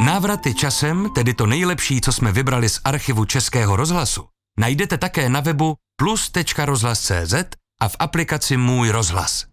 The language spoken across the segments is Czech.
Návraty časem, tedy to nejlepší, co jsme vybrali z archivu Českého rozhlasu, najdete také na webu plus.rozhlas.cz a v aplikaci Můj rozhlas.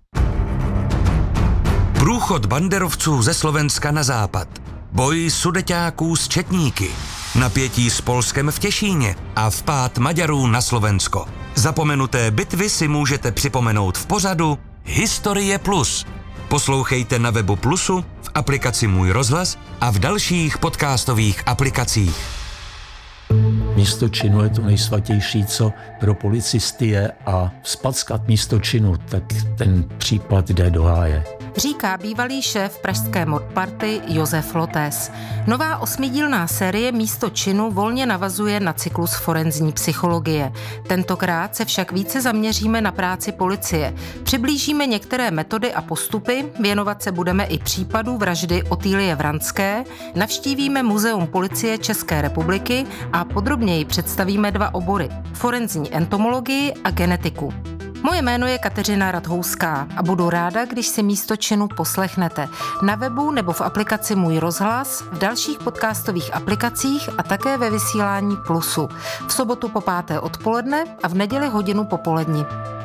Průchod banderovců ze Slovenska na západ, boj sudeťáků s četníky, napětí s Polskem v Těšíně a vpád Maďarů na Slovensko. Zapomenuté bitvy si můžete připomenout v pořadu Historie Plus. Poslouchejte na webu Plusu, v aplikaci Můj rozhlas a v dalších podcastových aplikacích. Místo činu je to nejsvatější, co pro policisty je, a vzpackat místo činu, tak ten případ jde do háje. Říká bývalý šéf pražské mordparty Josef Lotés. Nová 8dílná série Místo činu volně navazuje na cyklus forenzní psychologie. Tentokrát se však více zaměříme na práci policie. Přiblížíme některé metody a postupy, věnovat se budeme i případu vraždy Otýlie Vranské, navštívíme Muzeum policie České republiky a podrobněji představíme 2 obory: forenzní entomologii a genetiku. Moje jméno je Kateřina Radhouská a budu ráda, když si Místo činu poslechnete na webu nebo v aplikaci Můj rozhlas, v dalších podcastových aplikacích a také ve vysílání Plusu. V sobotu po 5. odpoledne a v neděli hodinu popolední.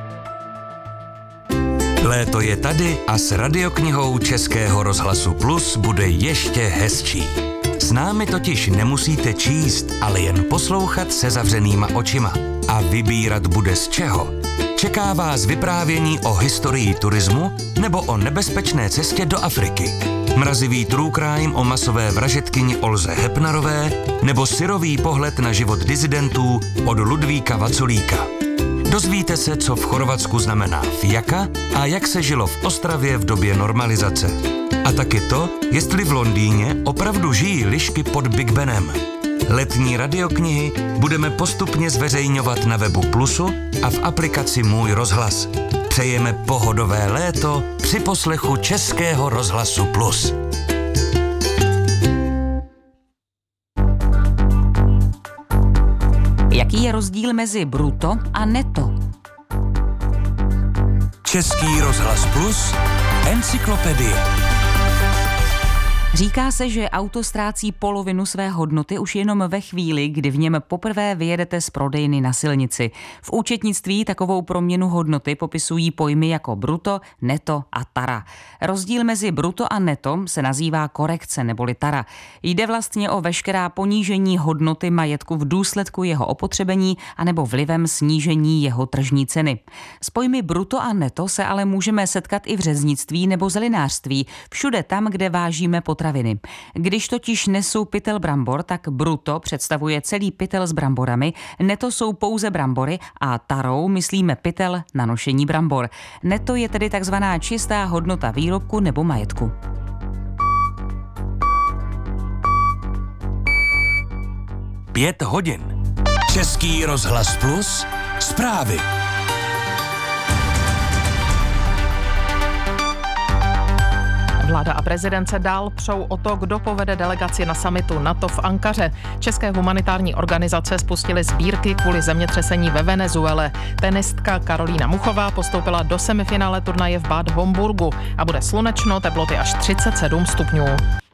Léto je tady a s radioknihou Českého rozhlasu Plus bude ještě hezčí. S námi totiž nemusíte číst, ale jen poslouchat se zavřenýma očima. A vybírat bude z čeho. Čeká vás vyprávění o historii turismu nebo o nebezpečné cestě do Afriky. Mrazivý true crime o masové vražedkyni Olze Hepnarové nebo syrový pohled na život disidentů od Ludvíka Vaculíka. Dozvíte se, co v Chorvatsku znamená fijaka a jak se žilo v Ostravě v době normalizace. A taky to, jestli v Londýně opravdu žijí lišky pod Big Benem. Letní radioknihy budeme postupně zveřejňovat na webu Plusu a v aplikaci Můj rozhlas. Přejeme pohodové léto při poslechu Českého rozhlasu Plus. Jaký je rozdíl mezi bruto a neto? Český rozhlas Plus, encyklopedie. Říká se, že auto ztrácí polovinu své hodnoty už jenom ve chvíli, kdy v něm poprvé vyjedete z prodejny na silnici. V účetnictví takovou proměnu hodnoty popisují pojmy jako bruto, neto a tara. Rozdíl mezi bruto a neto se nazývá korekce neboli tara. Jde vlastně o veškerá ponížení hodnoty majetku v důsledku jeho opotřebení anebo vlivem snížení jeho tržní ceny. S pojmy bruto a neto se ale můžeme setkat i v řeznictví nebo zelinářství, všude tam, kde vážíme potraviny. Když totiž nesu pytel brambor, tak bruto představuje celý pytel s bramborami, neto jsou pouze brambory a tarou myslíme pytel na nošení brambor. Neto je tedy takzvaná čistá hodnota výrobku nebo majetku. Pět hodin. Český rozhlas Plus, zprávy. Vláda a prezident se dál přou o to, kdo povede delegaci na summitu NATO v Ankaře. České humanitární organizace spustily sbírky kvůli zemětřesení ve Venezuele. Tenistka Karolína Muchová postoupila do semifinále turnaje v Bad Homburgu a bude slunečno, teploty až 37 stupňů.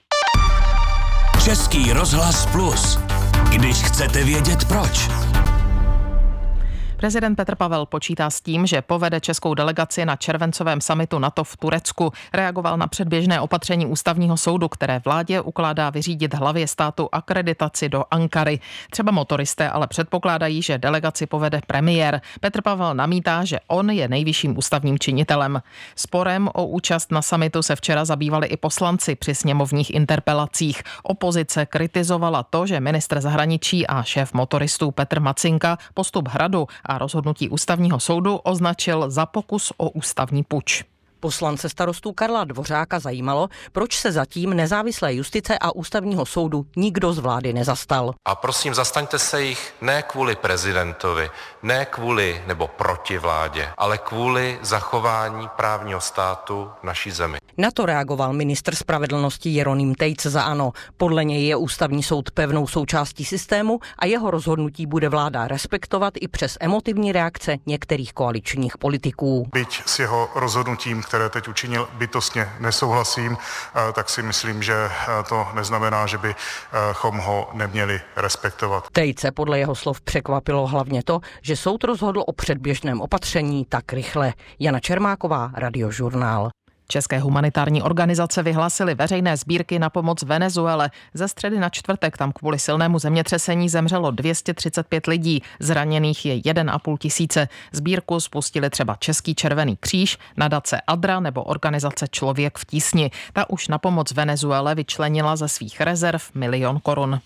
Český rozhlas Plus. Když chcete vědět proč. Prezident Petr Pavel počítá s tím, že povede českou delegaci na červencovém summitu NATO v Turecku. Reagoval na předběžné opatření ústavního soudu, které vládě ukládá vyřídit hlavě státu akreditaci do Ankary. Třeba motoristé ale předpokládají, že delegaci povede premiér. Petr Pavel namítá, že on je nejvyšším ústavním činitelem. Sporem o účast na summitu se včera zabývali i poslanci při sněmovních interpelacích. Opozice kritizovala to, že ministr zahraničí a šéf motoristů Petr Macinka postup Hradu a rozhodnutí ústavního soudu označil za pokus o ústavní puč. Poslance Starostů Karla Dvořáka zajímalo, proč se zatím nezávislé justice a ústavního soudu nikdo z vlády nezastal. A prosím, zastaňte se jich ne kvůli prezidentovi, ne kvůli nebo proti vládě, ale kvůli zachování právního státu v naší zemi. Na to reagoval ministr spravedlnosti Jeroným Tejc za ANO. Podle něj je ústavní soud pevnou součástí systému a jeho rozhodnutí bude vláda respektovat i přes emotivní reakce některých koaličních politiků. Byť s jeho rozhodnutím, které teď učinil, bytostně nesouhlasím, tak si myslím, že to neznamená, že bychom ho neměli respektovat. Tejce podle jeho slov překvapilo hlavně to, že soud rozhodl o předběžném opatření tak rychle. Jana Čermáková, Radiožurnál. České humanitární organizace vyhlásily veřejné sbírky na pomoc Venezuele. Ze středy na čtvrtek tam kvůli silnému zemětřesení zemřelo 235 lidí, zraněných je 1,5 tisíce. Sbírku spustili třeba Český červený kříž, nadace Adra nebo organizace Člověk v tísni. Ta už na pomoc Venezuele vyčlenila ze svých rezerv 1 000 000 korun.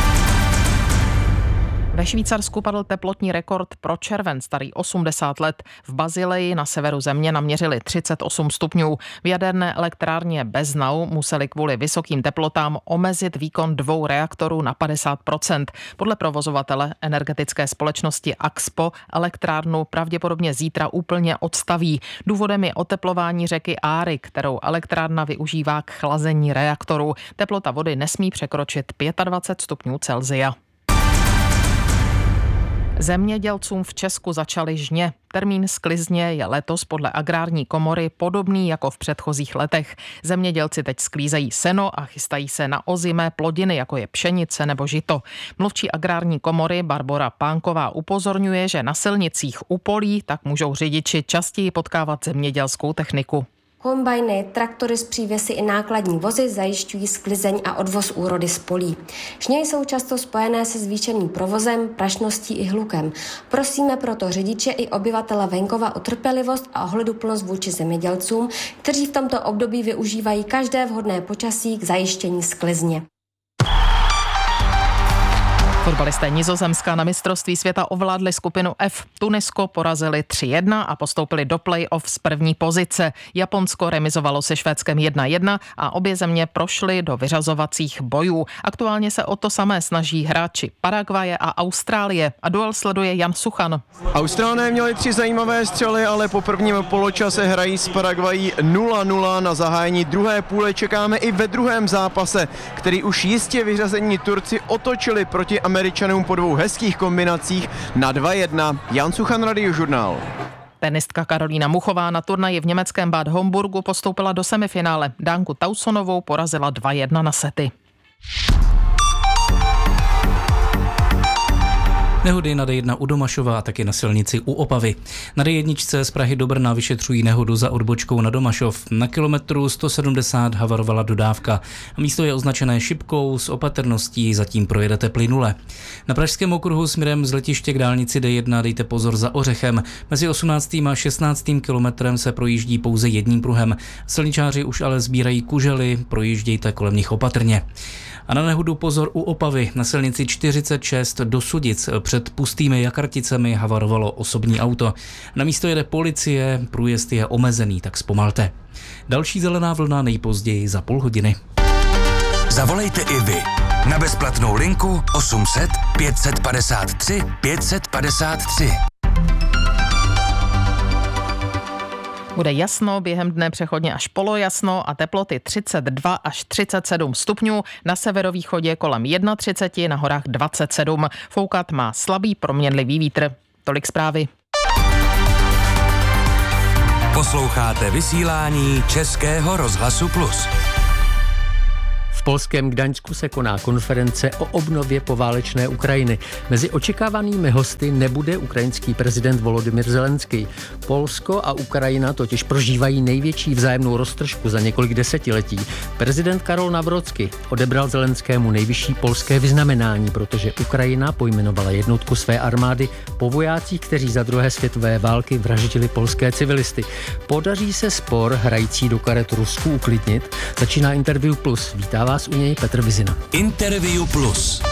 Ve Švýcarsku padl teplotní rekord pro červen starý 80 let. V Bazileji na severu země naměřili 38 stupňů. V jaderné elektrárně Beznau museli kvůli vysokým teplotám omezit výkon 2 reaktorů na 50%. Podle provozovatele energetické společnosti Axpo elektrárnu pravděpodobně zítra úplně odstaví. Důvodem je oteplování řeky Áry, kterou elektrárna využívá k chlazení reaktorů. Teplota vody nesmí překročit 25 stupňů Celsia. Zemědělcům v Česku začaly žně. Termín sklizně je letos podle Agrární komory podobný jako v předchozích letech. Zemědělci teď sklízejí seno a chystají se na ozimé plodiny, jako je pšenice nebo žito. Mluvčí Agrární komory Barbora Pánková upozorňuje, že na silnicích u polí tak můžou řidiči častěji potkávat zemědělskou techniku. Kombajny, traktory s přívěsy i nákladní vozy zajišťují sklizeň a odvoz úrody z polí. Žně jsou často spojené se zvýšeným provozem, prašností i hlukem. Prosíme proto řidiče i obyvatele venkova o trpělivost a ohleduplnost vůči zemědělcům, kteří v tomto období využívají každé vhodné počasí k zajištění sklizně. Fotbalisté Nizozemska na mistrovství světa ovládli skupinu F. Tunisko porazili 3-1 a postoupili do play-off z první pozice. Japonsko remizovalo se Švédskem 1-1 a obě země prošly do vyřazovacích bojů. Aktuálně se o to samé snaží hráči Paraguaje a Austrálie. A duel sleduje Jan Suchan. Australané měli 3 zajímavé střely, ale po prvním poločase hrají s Paraguají 0-0. Na zahájení druhé půle čekáme i ve druhém zápase, který už jistě vyřazení Turci otočili proti Američanům po 2 hezkých kombinacích na 2-1. Jan Suchan, Radiožurnál. Tenistka Karolína Muchová na turnaji v německém Bad Homburgu postoupila do semifinále. Dánku Tausonovou porazila 2-1 na sety. Nehody na D1 u Domašova a taky na silnici u Opavy. Na D1 z Prahy do Brna vyšetřují nehodu za odbočkou na Domašov. Na kilometru 170 havarovala dodávka. Místo je označené šipkou, s opatrností zatím projedete plynule. Na pražském okruhu směrem z letiště k dálnici D1 dejte pozor za Ořechem. Mezi 18. a 16. kilometrem se projíždí pouze jedním pruhem. Silničáři už ale sbírají kužely, projíždějte kolem nich opatrně. A na nehodu pozor u Opavy. Na silnici 46 do Sudic před pustými Jakarticemi havarovalo osobní auto. Na místo jede policie, průjezd je omezený, tak zpomalte. Další zelená vlna nejpozději za půl hodiny. Zavolejte i vy na bezplatnou linku 800 553 553. Bude jasno, během dne přechodně až polojasno a teploty 32 až 37 stupňů, na severovýchodě kolem 31, na horách 27. Foukat má slabý proměnlivý vítr. Tolik zprávy. Posloucháte vysílání Českého rozhlasu Plus. V polském Gdaňsku se koná konference o obnově poválečné Ukrajiny. Mezi očekávanými hosty nebude ukrajinský prezident Volodymyr Zelenský. Polsko a Ukrajina totiž prožívají největší vzájemnou roztržku za několik desetiletí. Prezident Karol Nawrocki odebral Zelenskému nejvyšší polské vyznamenání, protože Ukrajina pojmenovala jednotku své armády po vojácích, kteří za druhé světové války vraždili polské civilisty. Podaří se spor hrající do karet Rusku uklidnit? Začíná Interview Plus. Vítá vás u něj Petr Vizina. Interview Plus.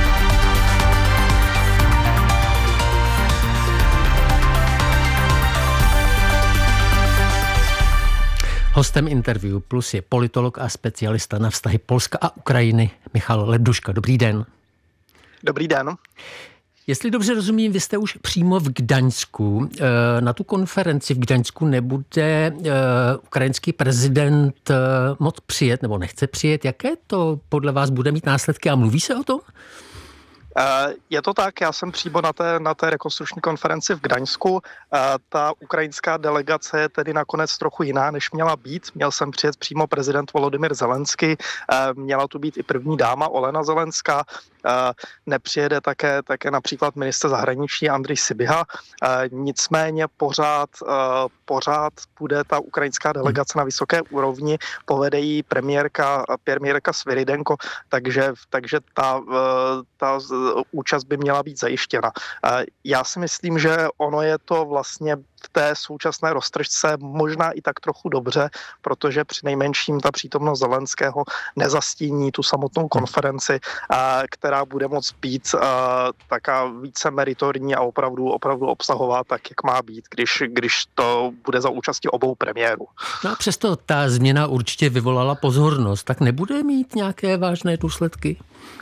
Hostem Interview Plus je politolog a specialista na vztahy Polska a Ukrajiny Michal Lebduška. Dobrý den. Dobrý den. Jestli dobře rozumím, vy jste už přímo v Gdaňsku. Na tu konferenci v Gdaňsku nebude ukrajinský prezident moc přijet, nebo nechce přijet. Jaké to podle vás bude mít následky a mluví se o tom? Je to tak, já jsem přímo na té rekonstrukční konferenci v Gdaňsku. Ta ukrajinská delegace je tedy nakonec trochu jiná, než měla být. Měl jsem přijet přímo prezident Volodymyr Zelenský, měla tu být i první dáma Olena Zelenská, nepřijede také například ministr zahraničí Andrej Sybiha, nicméně pořád bude ta ukrajinská delegace na vysoké úrovni, povede jí premiérka Sviridenko, takže ta účast by měla být zajištěna. Já si myslím, že ono je to vlastně v té současné roztržce možná i tak trochu dobře, protože přinejmenším ta přítomnost Zelenského nezastíní tu samotnou konferenci, která bude moct být taká více meritorní a opravdu obsahová tak, jak má být, když to bude za účasti obou premiérů. No a přesto ta změna určitě vyvolala pozornost, tak nebude mít nějaké vážné důsledky?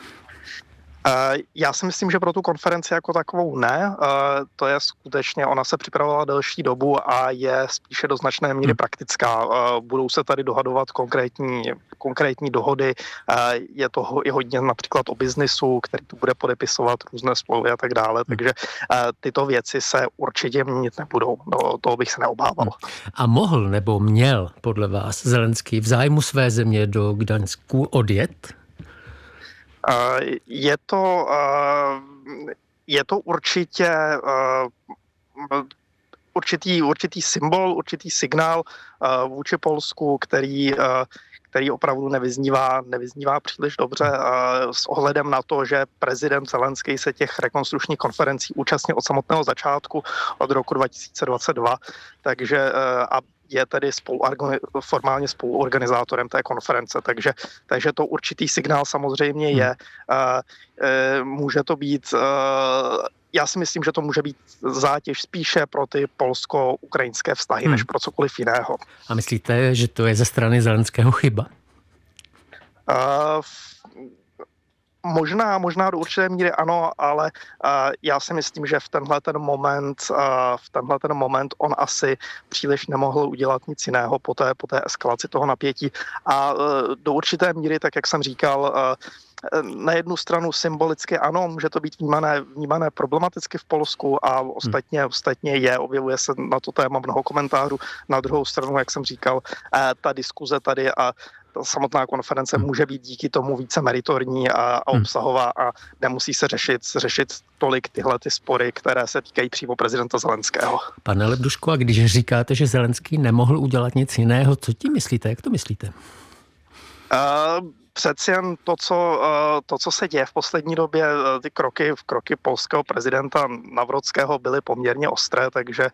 Já si myslím, že pro tu konferenci jako takovou ne. To je skutečně, ona se připravovala delší dobu a je spíše do značné míry praktická. Budou se tady dohadovat konkrétní dohody. Je toho i hodně například o biznisu, který tu bude podepisovat různé smlouvy a tak dále. Takže tyto věci se určitě měnit nebudou. No, toho bych se neobával. A mohl nebo měl podle vás Zelenský v zájmu své země do Gdaňsku odjet? Je to určitě určitý symbol, určitý signál vůči Polsku, který opravdu nevyznívá příliš dobře s ohledem na to, že prezident Zelenský se těch rekonstrukčních konferencí účastnil od samotného začátku, od roku 2022, takže a je tedy formálně spoluorganizátorem té konference, takže to určitý signál samozřejmě je. Může to být, já si myslím, že to může být zátěž spíše pro ty polsko-ukrajinské vztahy, než pro cokoliv jiného. A myslíte, že to je ze strany Zelenského chyba? Možná do určité míry ano, ale já si myslím, že v tenhle ten moment on asi příliš nemohl udělat nic jiného po té eskalaci toho napětí. A do určité míry, tak jak jsem říkal, na jednu stranu symbolicky ano, může to být vnímané problematicky v Polsku a ostatně objevuje se na to téma mnoho komentářů. Na druhou stranu, jak jsem říkal, ta diskuze tady a ta samotná konference může být díky tomu více meritorní a obsahová a nemusí se řešit tolik tyhle ty spory, které se týkají přímo prezidenta Zelenského. Pane Lebduško, a když říkáte, že Zelenský nemohl udělat nic jiného, co tím myslíte? Jak to myslíte? Přeci jen to, co se děje v poslední době, ty kroky polského prezidenta Nawrockiego byly poměrně ostré,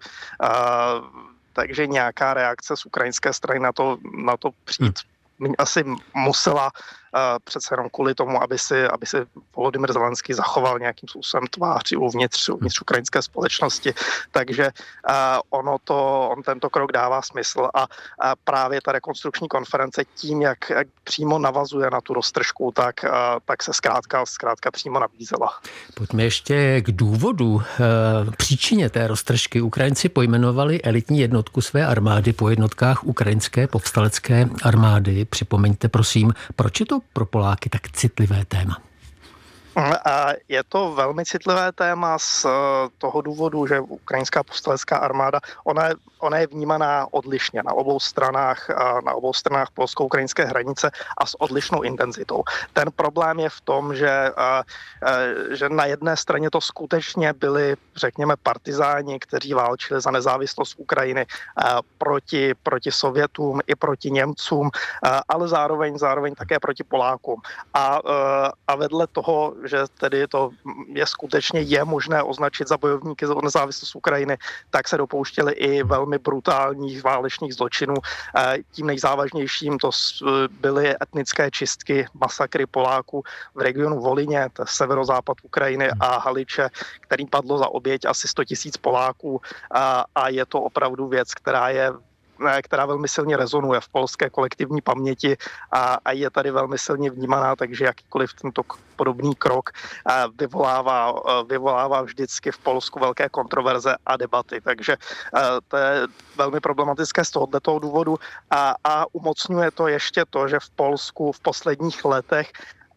takže nějaká reakce z ukrajinské strany na to přijít asi musela přece jenom kvůli tomu, aby si Volodymyr Zelenský zachoval nějakým způsobem tvář uvnitř ukrajinské společnosti. Takže on tento krok dává smysl a právě ta rekonstrukční konference tím, jak přímo navazuje na tu roztržku, tak se zkrátka přímo nabízela. Pojďme ještě k důvodu, příčině té roztržky. Ukrajinci pojmenovali elitní jednotku své armády po jednotkách ukrajinské povstalecké armády. Připomeňte prosím, proč je to pro Poláky tak citlivé téma? Je to velmi citlivé téma z toho důvodu, že ukrajinská povstalecká armáda, ona je vnímaná odlišně na obou stranách polsko-ukrajinské hranice a s odlišnou intenzitou. Ten problém je v tom, že na jedné straně to skutečně byli, řekněme, partizáni, kteří válčili za nezávislost Ukrajiny proti Sovětům i proti Němcům, ale zároveň také proti Polákům. A vedle toho, že tedy to je možné označit za bojovníky za nezávislost Ukrajiny, tak se dopouštěli i velmi brutálních válečných zločinů. Tím nejzávažnějším to byly etnické čistky, masakry Poláků v regionu Volině, to je severozápad Ukrajiny a Haliče, kterým padlo za oběť asi 100 000 Poláků a je to opravdu věc, která velmi silně rezonuje v polské kolektivní paměti a je tady velmi silně vnímaná, takže jakýkoliv tento podobný krok vyvolává vždycky v Polsku velké kontroverze a debaty. Takže to je velmi problematické z tohoto důvodu a umocňuje to ještě to, že v Polsku v posledních letech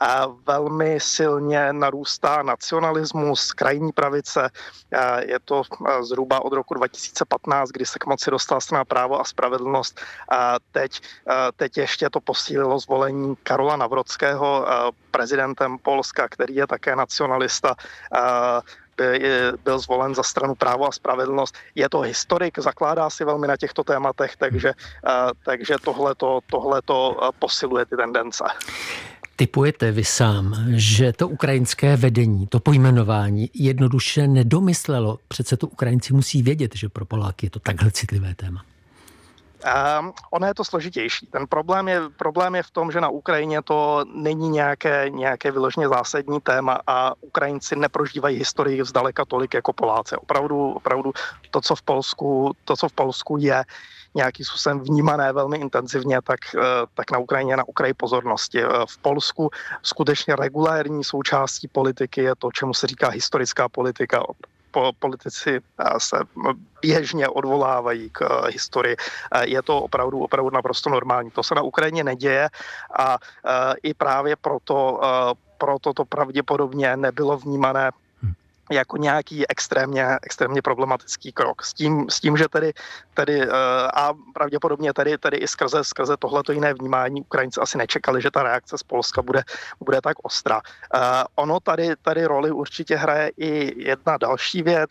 velmi silně narůstá nacionalismus, krajní pravice. Je to zhruba od roku 2015, kdy se k moci dostala strana Právo a spravedlnost. Teď ještě to posílilo zvolení Karola Nawrockiho prezidentem Polska, který je také nacionalista. Byl zvolen za stranu Právo a spravedlnost. Je to historik, zakládá si velmi na těchto tématech, takže tohleto posiluje ty tendence. Tipujete vy sám, že to ukrajinské vedení, to pojmenování jednoduše nedomyslelo? Přece to Ukrajinci musí vědět, že pro Poláky je to takhle citlivé téma. Ono je to složitější. Ten problém je v tom, že na Ukrajině to není nějaké vyloženě zásadní téma a Ukrajinci neprožívají historii zdaleka tolik jako Poláci. Opravdu to, co v Polsku je nějakým způsobem vnímané velmi intenzivně, tak na Ukrajině na okraji pozornosti. V Polsku skutečně regulérní součástí politiky je to, čemu se říká historická politika. Politici se běžně odvolávají k historii. Je to opravdu naprosto normální. To se na Ukrajině neděje a i právě proto to pravděpodobně nebylo vnímané jako nějaký extrémně problematický krok. S tím, že tedy a pravděpodobně tedy i skrze tohleto jiné vnímání Ukrajinci asi nečekali, že ta reakce z Polska bude tak ostrá. Ono tady roli určitě hraje i jedna další věc,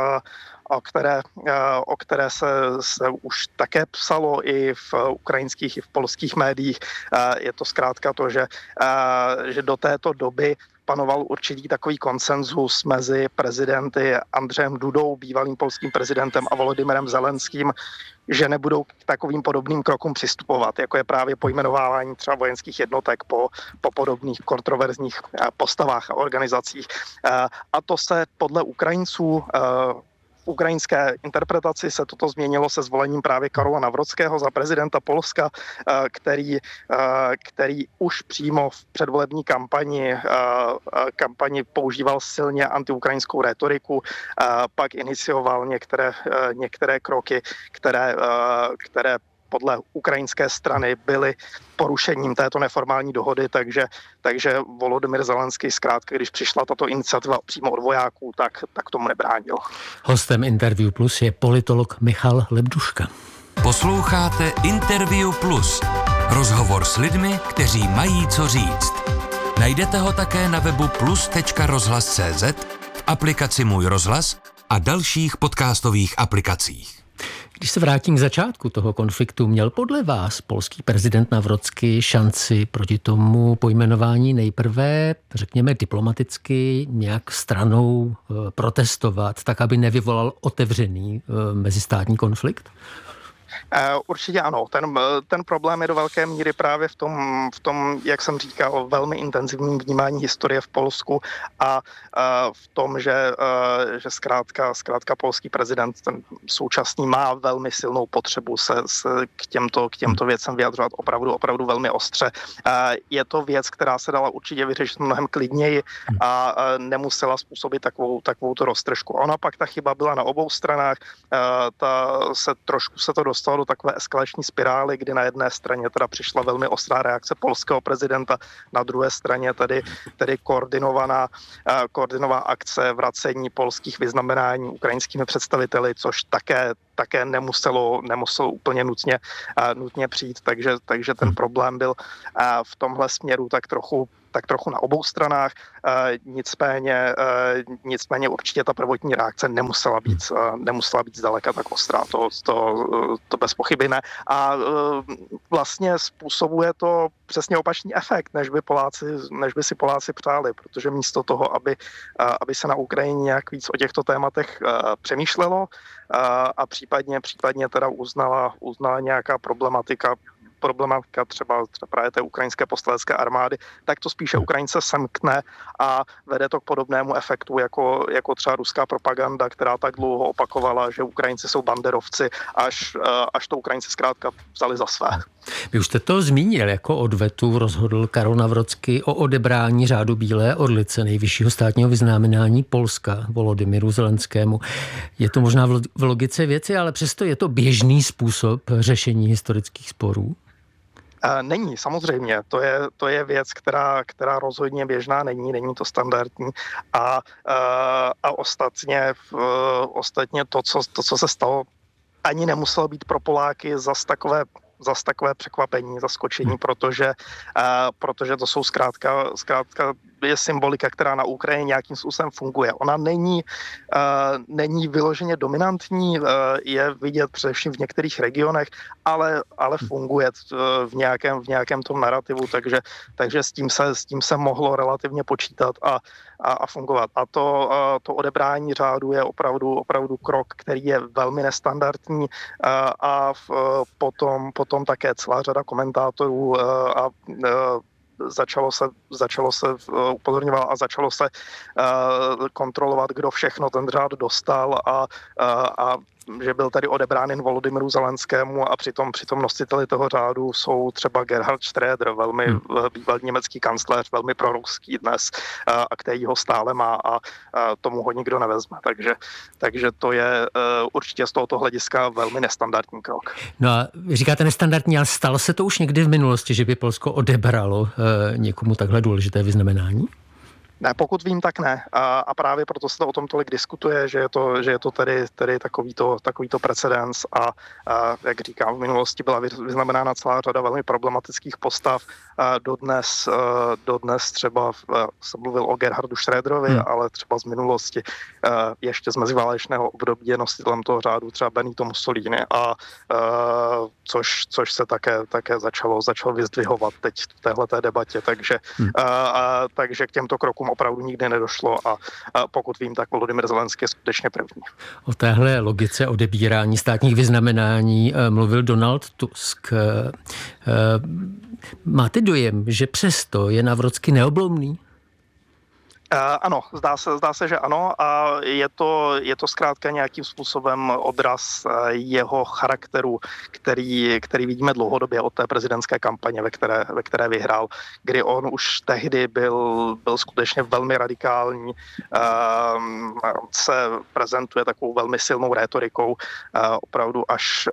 o které se už také psalo i v ukrajinských, i v polských médiích. Je to zkrátka to, že do této doby panoval určitý takový konsenzus mezi prezidenty Andřejem Dudou, bývalým polským prezidentem, a Volodymyrem Zelenským, že nebudou k takovým podobným krokům přistupovat, jako je právě pojmenovávání třeba vojenských jednotek po podobných kontroverzních postavách a organizacích. A to se podle Ukrajinců v ukrajinské interpretaci se toto změnilo se zvolením právě Karola Nawrockiho za prezidenta Polska, který už přímo v předvolební kampani používal silně antiukrajinskou rétoriku, pak inicioval některé kroky, které podle ukrajinské strany byly porušením této neformální dohody, takže Volodymyr Zelenský zkrátka, když přišla tato iniciativa přímo od vojáků, tak tomu nebránil. Hostem Interview Plus je politolog Michal Lebduška. Posloucháte Interview Plus. Rozhovor s lidmi, kteří mají co říct. Najdete ho také na webu plus.rozhlas.cz, v aplikaci Můj rozhlas a dalších podcastových aplikacích. Když se vrátím k začátku toho konfliktu, měl podle vás polský prezident Nawrocki šanci proti tomu pojmenování nejprve, řekněme diplomaticky, nějak stranou protestovat, tak aby nevyvolal otevřený mezistátní konflikt? Určitě ano. Ten problém je do velké míry právě v tom, jak jsem říkal, velmi intenzivním vnímání historie v Polsku a v tom, že zkrátka polský prezident, ten současný, má velmi silnou potřebu se k těmto věcem vyjadřovat opravdu velmi ostře. Je to věc, která se dala určitě vyřešit mnohem klidněji a nemusela způsobit takovouto roztržku. Ona pak ta chyba byla na obou stranách. Trošku se to dostalo do takové eskalační spirály, kdy na jedné straně teda přišla velmi ostrá reakce polského prezidenta, na druhé straně tedy koordinovaná akce vracení polských vyznamenání ukrajinskými představiteli, což také nemuselo úplně nutně přijít, takže ten problém byl v tomhle směru tak trochu na obou stranách, nicméně určitě ta prvotní reakce nemusela být zdaleka tak ostrá, to bez pochyby ne. A vlastně způsobuje to přesně opačný efekt, než by si Poláci přáli, protože místo toho, aby se na Ukrajině nějak víc o těchto tématech přemýšlelo a případně teda uznala nějaká problematika třeba právě té ukrajinské povstalecké armády, tak to spíše Ukrajince semkne a vede to k podobnému efektu, jako třeba ruská propaganda, která tak dlouho opakovala, že Ukrajinci jsou banderovci, až to Ukrajinci zkrátka vzali za své. Vy už jste to zmínil, jako odvetu rozhodl Karol Nawrocki o odebrání řádu Bílé orlice, nejvyššího státního vyznamenání Polska, Volodymyru Zelenskému. Je to možná v logice věci, ale přesto je to běžný způsob řešení historických sporů? Není, samozřejmě. To je věc, která rozhodně běžná není to standardní. A ostatně to, co se stalo, ani nemuselo být pro Poláky zas takové překvapení, zaskočení, protože to jsou zkrátka je symbolika, která na Ukrajině nějakým způsobem funguje. Ona není vyloženě dominantní, je vidět především v některých regionech, ale funguje v nějakém tom narrativu, takže s tím se mohlo relativně počítat a fungovat. A to odebrání řádu je opravdu krok, který je velmi nestandardní a potom také celá řada komentátorů a začalo se upozorňovat a začalo se kontrolovat, kdo všechno ten řád dostal a že byl tady odebrán jen Volodymyru Zelenskému a přitom nositeli toho řádu jsou třeba Gerhard Schröder, velmi bývalý německý kancléř, velmi proruský dnes a který ho stále má a tomu ho nikdo nevezme. Takže to je určitě z tohoto hlediska velmi nestandardní krok. No a říkáte nestandardní, ale stalo se to už někdy v minulosti, že by Polsko odebralo někomu takhle důležité vyznamenání? Ne, pokud vím, tak ne. A právě proto se to o tom tolik diskutuje, že je to tedy takovýto precedens a jak říkám, v minulosti byla vyznamenána celá řada velmi problematických postav. Dodnes třeba jsem mluvil o Gerhardu Schröderovi, ale třeba z minulosti ještě z meziválečného období je nositelem toho řádu třeba Benito Mussolini což se také začalo vyzdvihovat teď v téhleté debatě, takže k těmto krokům opravdu nikdy nedošlo a pokud vím, tak Volodymyr Zelenský je skutečně první. O téhle logice odebírání státních vyznamenání mluvil Donald Tusk. Máte dojem, že přesto je Nawrocki neoblomný? Ano, zdá se, že ano a je to zkrátka nějakým způsobem odraz jeho charakteru, který vidíme dlouhodobě od té prezidentské kampaně, ve které vyhrál, kdy on už tehdy byl skutečně velmi radikální, se prezentuje takovou velmi silnou rétorikou, opravdu až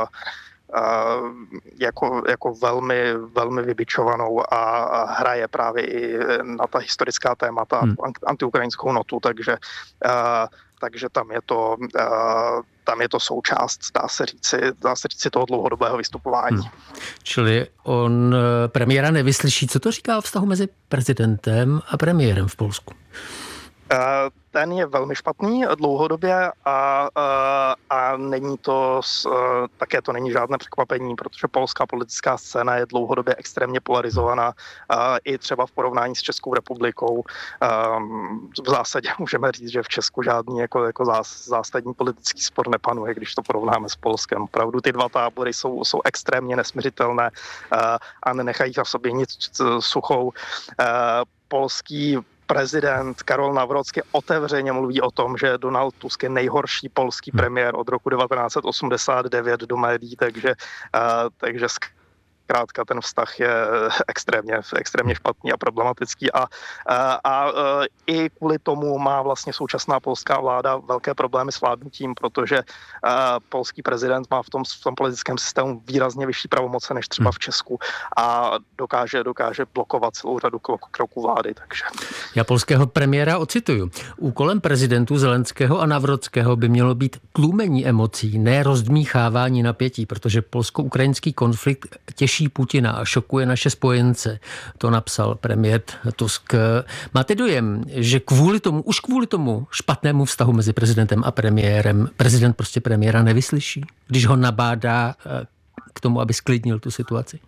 jako velmi, velmi vybičovanou a hraje právě i na ta historická témata, antiukrajinskou notu, takže tam je to součást, dá se říci toho dlouhodobého vystupování. Čili on premiéra nevyslyší. Co to říká o vztahu mezi prezidentem a premiérem v Polsku? Ten je velmi špatný dlouhodobě a není to, také to není žádné překvapení, protože polská politická scéna je dlouhodobě extrémně polarizovaná i třeba v porovnání s Českou republikou. V zásadě můžeme říct, že v Česku žádný jako zásadní politický spor nepanuje, když to porovnáme s Polskem. Opravdu ty dva tábory jsou extrémně nesmiřitelné a nenechají za sobě nic suchou. Polský prezident Karol Nawrocki otevřeně mluví o tom, že Donald Tusk je nejhorší polský premiér od roku 1989 do médií, takže zkrátka ten vztah je extrémně špatný a problematický a i kvůli tomu má vlastně současná polská vláda velké problémy s vládnutím, protože polský prezident má v tom politickém systému výrazně vyšší pravomoce než třeba v Česku a dokáže blokovat celou řadu kroků vlády. Takže. Já polského premiéra ocituju. Úkolem prezidentů Zelenského a Nawrockého by mělo být tlumení emocí, ne rozdmíchávání napětí, protože polsko-ukrajinský konflikt těší Putina a šokuje naše spojence. To napsal premiér Tusk. Máte dojem, že kvůli tomu špatnému vztahu mezi prezidentem a premiérem prezident prostě premiéra nevyslyší, když ho nabádá k tomu, aby sklidnil tu situaci?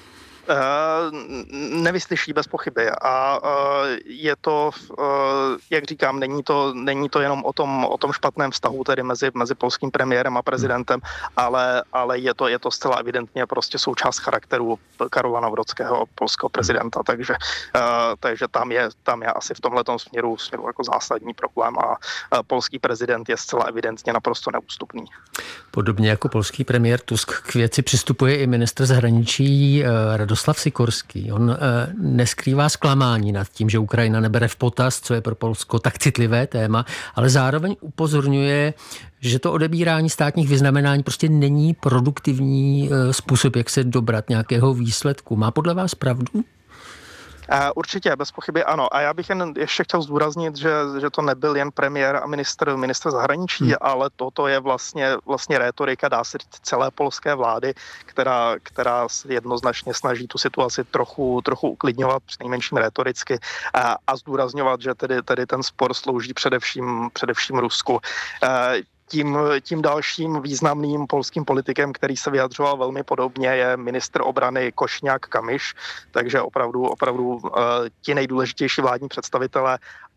Nevyslyší bez pochyby a je to, jak říkám, není to jenom o tom špatném vztahu tedy mezi polským premiérem a prezidentem, ale je to zcela evidentně prostě součást charakteru Karola Nawrockého, polského prezidenta, takže tam je asi v tomhletom směru jako zásadní problém a polský prezident je zcela evidentně naprosto neústupný. Podobně jako polský premiér Tusk k věci přistupuje i ministr zahraničí Radoslav Sikorský. On neskrývá zklamání nad tím, že Ukrajina nebere v potaz, co je pro Polsko tak citlivé téma, ale zároveň upozorňuje, že to odebírání státních vyznamenání prostě není produktivní způsob, jak se dobrat nějakého výsledku. Má podle vás pravdu? Určitě, bez pochyby ano. A já bych jen ještě chtěl zdůraznit, že to nebyl jen premiér a ministr zahraničí, ale toto je vlastně rétorika, dá se říct, celé polské vlády, která jednoznačně snaží tu situaci trochu uklidňovat, přinejmenším rétoricky, a zdůrazňovat, že tedy ten spor slouží především Rusku. Tím dalším významným polským politikem, který se vyjadřoval velmi podobně, je ministr obrany Košňák-Kamyš, takže opravdu ti nejdůležitější vládní představitelé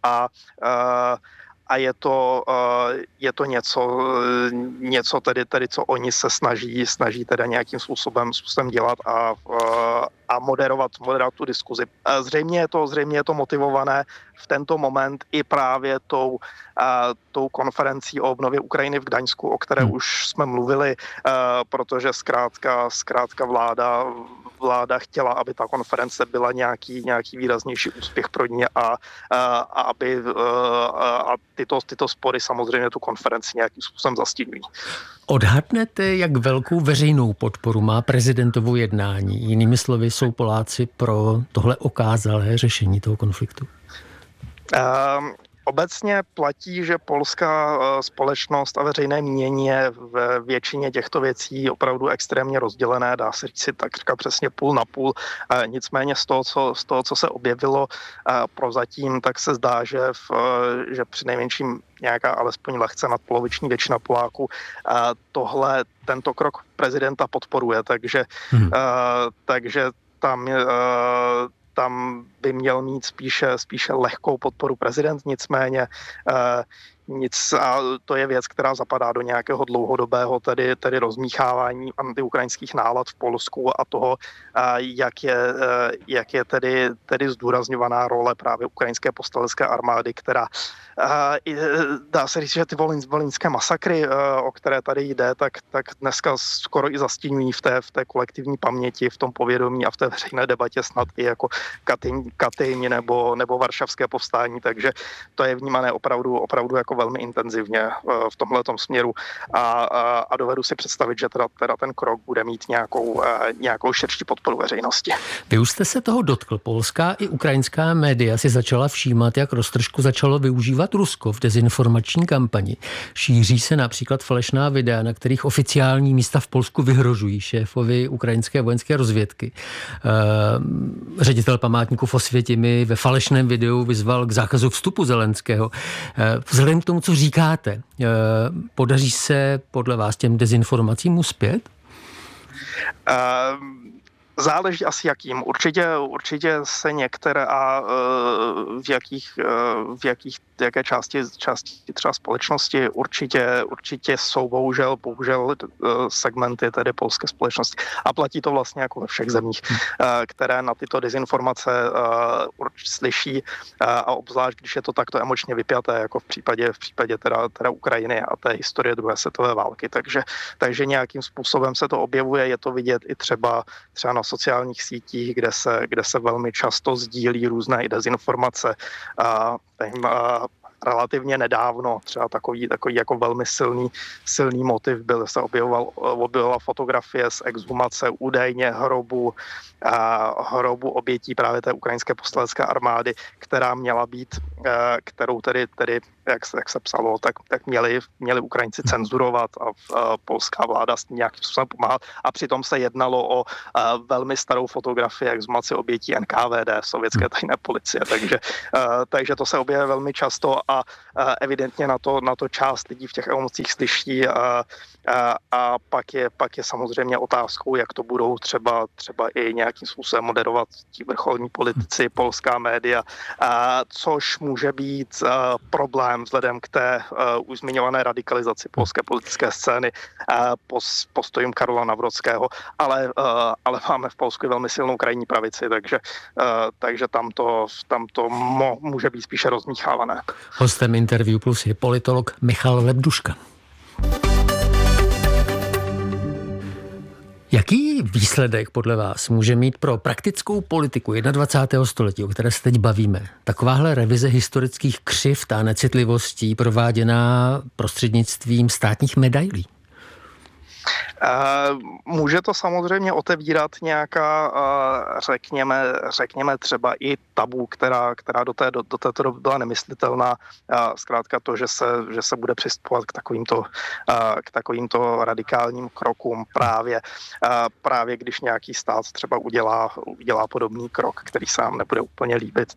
a je to něco tedy, co oni se snaží teda nějakým způsobem dělat a moderovat tu diskuzi. Zřejmě je to motivované v tento moment i právě tou konferencí o obnově Ukrajiny v Gdaňsku, o které už jsme mluvili, protože zkrátka vláda chtěla, aby ta konference byla nějaký výraznější úspěch pro ní a aby tyto spory samozřejmě tu konferenci nějakým způsobem zastínují. Odhadnete, jak velkou veřejnou podporu má prezidentovo jednání? Jinými slovy, jsou Poláci pro tohle okázalé řešení toho konfliktu? Obecně platí, že polská společnost a veřejné mínění je ve většině těchto věcí opravdu extrémně rozdělené, dá se říct takřka přesně půl na půl. Nicméně z toho, co se objevilo prozatím, tak se zdá, že přinejmenším nějaká alespoň lehce nadpoloviční většina Poláků tento krok prezidenta podporuje, takže tam by měl mít spíše lehkou podporu prezident, nicméně a to je věc, která zapadá do nějakého dlouhodobého tedy rozmíchávání antiukrajinských nálad v Polsku a toho, jak je tedy zdůrazňovaná role právě ukrajinské povstalecké armády, která dá se říct, že ty volynské masakry, o které tady jde, tak dneska skoro i zastíňují v té kolektivní paměti, v tom povědomí a v té veřejné debatě snad i jako Katyň nebo Varšavské povstání, takže to je vnímané opravdu jako velmi intenzivně v tomhletom směru a dovedu si představit, že teda ten krok bude mít nějakou širší podporu veřejnosti. Vy už jste se toho dotkl. Polská i ukrajinská média si začala všímat, jak roztržku začalo využívat Rusko v dezinformační kampani. Šíří se například falešná videa, na kterých oficiální místa v Polsku vyhrožují šéfovi ukrajinské vojenské rozvědky. Ředitel památníku v Osvětimi ve falešném videu vyzval k zákazu vstupu Zelenského. Vzhledem k tomu, co říkáte, podaří se podle vás těm dezinformacím uspět? Záleží asi jakým. Určitě se některé a v jaké části třeba společnosti určitě jsou bohužel segmenty tedy polské společnosti. A platí to vlastně jako ve všech zemích, které na tyto dezinformace slyší a obzvlášť, když je to takto emočně vypjaté, jako v případě teda Ukrajiny a té historie druhé světové války. Takže nějakým způsobem se to objevuje, je to vidět i třeba na sociálních sítích, kde se velmi často sdílí různé i dezinformace. Relativně nedávno třeba takový jako velmi silný motiv se objevovala fotografie z exhumace údajně hrobu obětí právě té ukrajinské povstalecké armády, která měla být, kterou tedy jak se psalo, tak měli Ukrajinci cenzurovat a polská vláda s tím nějakým způsobem pomáhat. A přitom se jednalo o velmi starou fotografii exhumace obětí NKVD, sovětské tajné policie. Takže to se objevuje velmi často a evidentně na to část lidí v těch emocích slyší a pak je samozřejmě otázkou, jak to budou třeba i nějakým způsobem moderovat ti vrcholní politici, polská média, což může být problém vzhledem k té už zmiňované radikalizaci polské politické scény postojům Karola Nawrockiego, ale máme v Polsku velmi silnou krajní pravici, takže tam to může být spíše rozmíchávané. Hostem Interview Plus je politolog Michal Lebduška. Jaký výsledek podle vás může mít pro praktickou politiku 21. století, o které se teď bavíme, takováhle revize historických křivd a necitlivostí prováděná prostřednictvím státních medailí? Může to samozřejmě otevírat nějaká, řekněme třeba i tabu, která do této doby byla nemyslitelná. Zkrátka to, že se bude přistupovat k takovýmto radikálním krokům právě když nějaký stát třeba udělá podobný krok, který se nám nebude úplně líbit.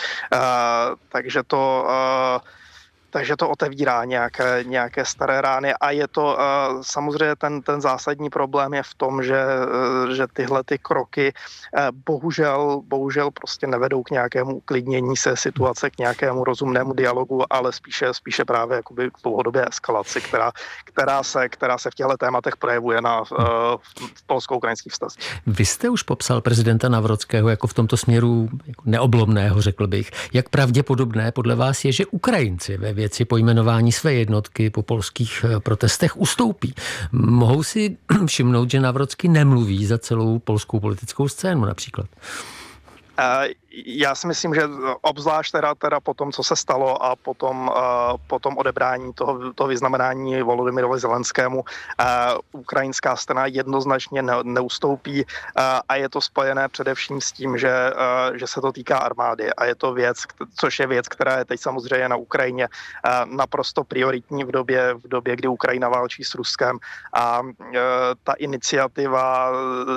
Takže to otevírá nějaké staré rány a je to samozřejmě ten zásadní problém je v tom, že tyhle ty kroky bohužel prostě nevedou k nějakému uklidnění se situace, k nějakému rozumnému dialogu, ale spíše právě jakoby k dlouhodobé eskalaci, která se v těchto tématech projevuje v polsko-ukrajinských vztazích. Vy jste už popsal prezidenta Nawrockiho jako v tomto směru jako neoblomného, řekl bych. Jak pravděpodobné podle vás je, že Ukrajinci ve věci pojmenování své jednotky po polských protestech ustoupí? Mohou si všimnout, že Nawrocki nemluví za celou polskou politickou scénu například? Já si myslím, že obzvlášť teda po tom, co se stalo a potom odebrání toho vyznamenání Volodymyrovi Zelenskému, ukrajinská strana jednoznačně neustoupí a je to spojené především s tím, že se to týká armády a je to což je věc, která je teď samozřejmě na Ukrajině naprosto prioritní v době, kdy Ukrajina válčí s Ruskem a ta iniciativa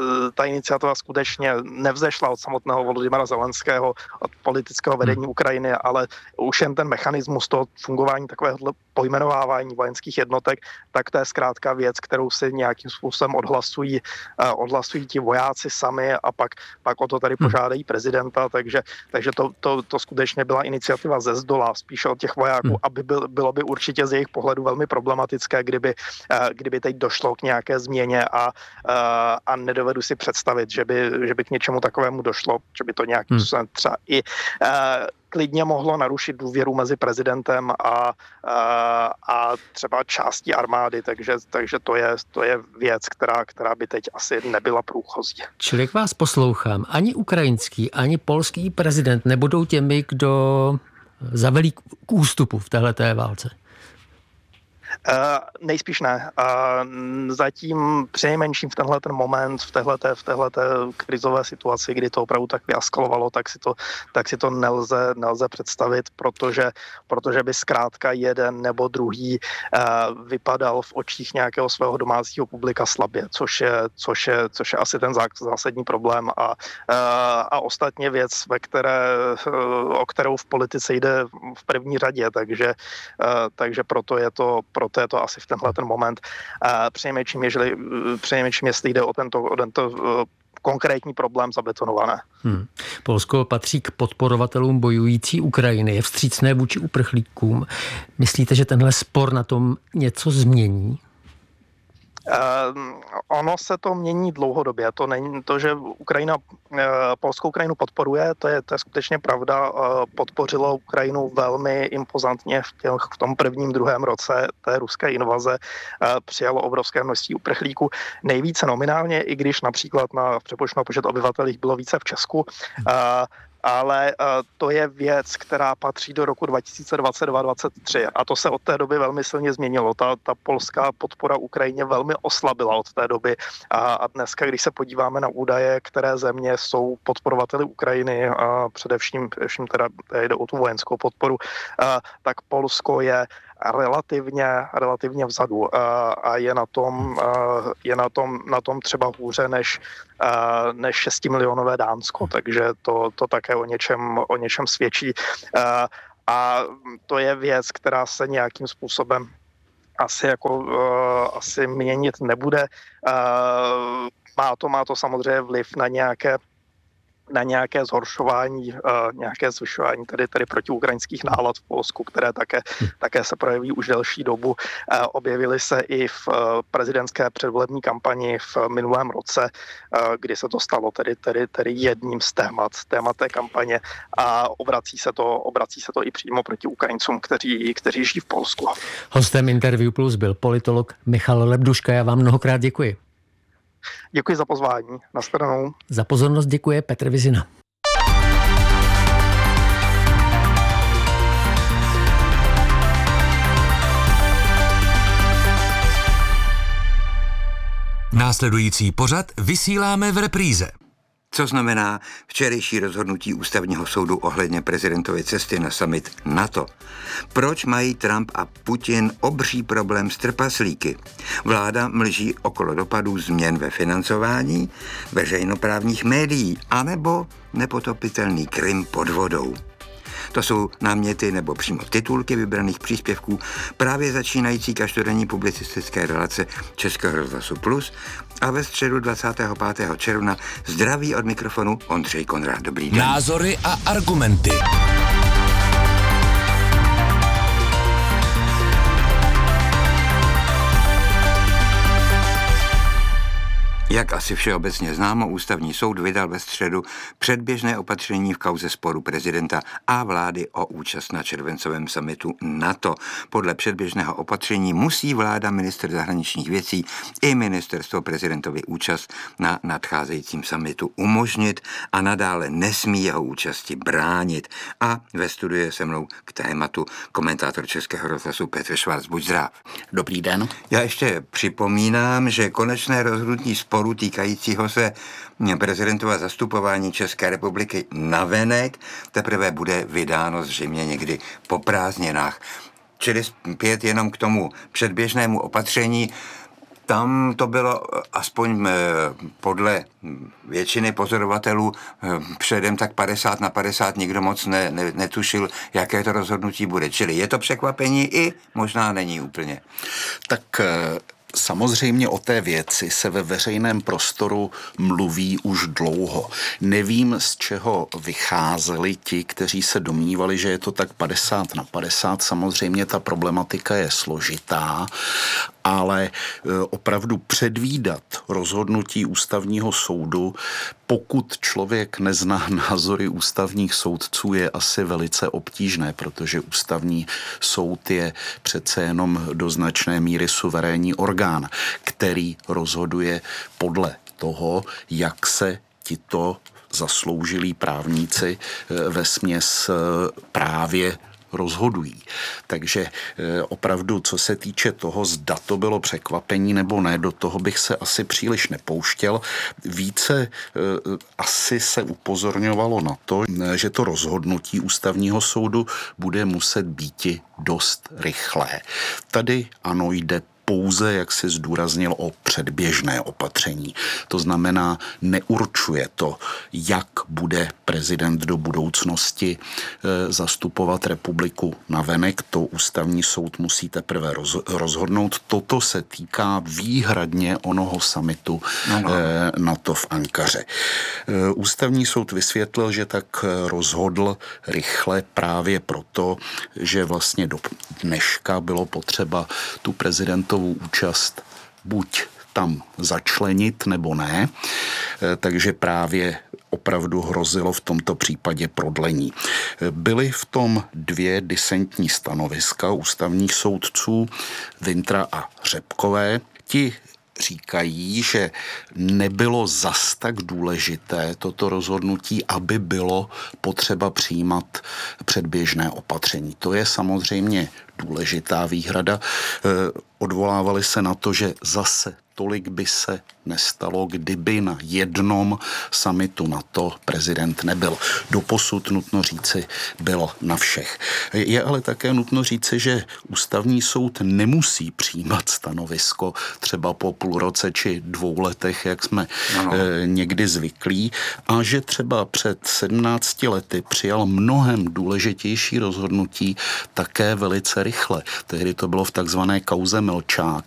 skutečně nevzešla od samotného Volodymyra Zelenského, od politického vedení Ukrajiny, ale už jen ten mechanismus toho fungování takového pojmenovávání vojenských jednotek, tak to je zkrátka věc, kterou si nějakým způsobem odhlasují ti vojáci sami a pak o to tady požádají prezidenta, takže to skutečně byla iniciativa ze zdola, spíše od těch vojáků, aby bylo by určitě z jejich pohledu velmi problematické, kdyby teď došlo k nějaké změně a nedovedu si představit, že by k něčemu takovému došlo, že by to nějakým způsobem třeba i klidně mohlo narušit důvěru mezi prezidentem a třeba částí armády, takže to je věc, která by teď asi nebyla průchozí. Čili jak vás poslouchám, ani ukrajinský, ani polský prezident nebudou těmi, kdo zavelí k ústupu v téhleté válce? Nejspíš ne. Zatím přinejmenším v tenhle ten moment, v téhleté krizové situaci, kdy to opravdu tak vyaskalovalo, tak si to nelze představit, protože by zkrátka jeden nebo druhý vypadal v očích nějakého svého domácího publika slabě, což je asi ten zásadní problém a ostatně věc, o kterou v politice jde v první řadě, takže proto je to asi v tenhle ten moment. Přinejmenším, jestli jde o tento konkrétní problém zabetonované. Polsko patří k podporovatelům bojující Ukrajiny, je vstřícné vůči uprchlíkům. Myslíte, že tenhle spor na tom něco změní? Ono se to mění dlouhodobě. To není to, že polskou Ukrajinu podporuje, to je skutečně pravda. Podpořilo Ukrajinu velmi impozantně v tom prvním, druhém roce té ruské invaze. Přijalo obrovské množství uprchlíků. Nejvíce nominálně, i když například na přepočtu na počet obyvatel jich bylo více v Česku. Ale to je věc, která patří do roku 2022-2023 a to se od té doby velmi silně změnilo. Ta polská podpora Ukrajině velmi oslabila od té doby a dneska, když se podíváme na údaje, které země jsou podporovateli Ukrajiny, a především teda jde o tu vojenskou podporu, tak Polsko je relativně vzadu a je na tom třeba hůře než 6milionové Dánsko, takže to také o něčem svědčí. A to je věc, která se nějakým způsobem asi měnit nebude. Má to samozřejmě vliv na nějaké zhoršování, nějaké zvyšování tedy protiukrajinských nálad v Polsku, které také se projeví už delší dobu. Objevily se i v prezidentské předvolební kampani v minulém roce, kdy se to stalo tedy jedním z témat té kampaně a obrací se to i přímo proti Ukrajincům, kteří žijí v Polsku. Hostem Interview Plus byl politolog Michal Lebduška. Já vám mnohokrát děkuji. Děkuji za pozvání. Nashledanou. Za pozornost děkuje Petr Vizina. Následující pořad vysíláme v repríze. Co znamená včerejší rozhodnutí ústavního soudu ohledně prezidentovy cesty na summit NATO? Proč mají Trump a Putin obří problém s trpaslíky? Vláda mlží okolo dopadů změn ve financování veřejnoprávních médií anebo nepotopitelný Krym pod vodou. To jsou náměty nebo přímo titulky vybraných příspěvků právě začínající každodenní publicistické relace Českého rozhlasu Plus a ve středu 25. června zdraví od mikrofonu Ondřej Konrád. Dobrý den. Názory a argumenty. Jak asi všeobecně známo, ústavní soud vydal ve středu předběžné opatření v kauze sporu prezidenta a vlády o účast na červencovém summitu NATO. Podle předběžného opatření musí vláda, ministr zahraničních věcí i ministerstvo prezidentovi účast na nadcházejícím summitu umožnit a nadále nesmí jeho účasti bránit. A ve studiu je se mnou k tématu komentátor Českého rozhlasu Petr Schwarz. Buď zdrav. Dobrý den. Já ještě připomínám, že konečné rozhodnutí sporu týkajícího se prezidentova zastupování České republiky navenek teprve bude vydáno zřejmě někdy po prázdninách. Čili zpět jenom k tomu předběžnému opatření. Tam to bylo aspoň podle většiny pozorovatelů předem tak 50/50, nikdo moc netušil, jaké to rozhodnutí bude. Čili je to překvapení i možná není úplně. Tak samozřejmě o té věci se ve veřejném prostoru mluví už dlouho. Nevím, z čeho vycházeli ti, kteří se domnívali, že je to tak 50/50. Samozřejmě ta problematika je složitá, ale opravdu předvídat rozhodnutí ústavního soudu, pokud člověk nezná názory ústavních soudců, je asi velice obtížné, protože ústavní soud je přece jenom do značné míry suverénní orgán, který rozhoduje podle toho, jak se tito zasloužilí právníci vesměs právě rozhodují. Takže opravdu, co se týče toho, zda to bylo překvapení nebo ne, do toho bych se asi příliš nepouštěl. Více asi se upozorňovalo na to, že to rozhodnutí ústavního soudu bude muset býti dost rychlé. Tady ano, jde pouze, jak si zdůraznil, o předběžné opatření. To znamená, neurčuje to, jak bude prezident do budoucnosti zastupovat republiku navenek. To ústavní soud musí teprve rozhodnout. Toto se týká výhradně onoho summitu NATO v Ankaře. Ústavní soud vysvětlil, že tak rozhodl rychle právě proto, že vlastně do dneška bylo potřeba tu prezidentovou účast buď tam začlenit nebo ne, takže právě opravdu hrozilo v tomto případě prodlení. Byly v tom dvě disentní stanoviska ústavních soudců Wintra a Řepkové. Ti říkají, že nebylo zas tak důležité toto rozhodnutí, aby bylo potřeba přijímat předběžné opatření. To je samozřejmě důležitá výhrada. Odvolávali se na to, že zase tolik by se nestalo, kdyby na jednom summitu NATO prezident nebyl. Doposud, nutno říci, byl na všech. Je ale také nutno říci, že ústavní soud nemusí přijímat stanovisko třeba po půl roce či 2 letech, jak jsme někdy zvyklí, a že třeba před 17 lety přijal mnohem důležitější rozhodnutí také velice rychle. Tehdy to bylo v takzvané kauze Melčák,